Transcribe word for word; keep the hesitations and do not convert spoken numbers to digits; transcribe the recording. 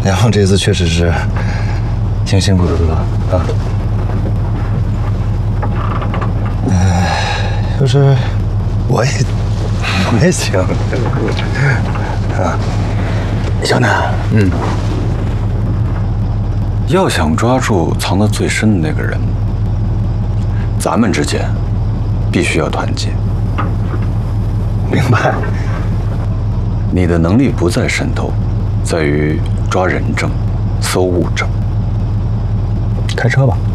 梁凤这次确实是挺辛苦的了啊。哎，就是我也我也行啊。 小南，嗯，要想抓住藏得最深的那个人，咱们之间必须要团结。 明白。 你的能力不在渗透，在于抓人证、搜物证。 开车吧。